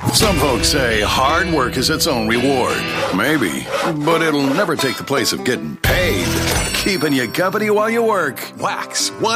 Some folks say hard work is its own reward. Maybe, but it'll never take the place of getting paid. Keeping you company while you work. Wax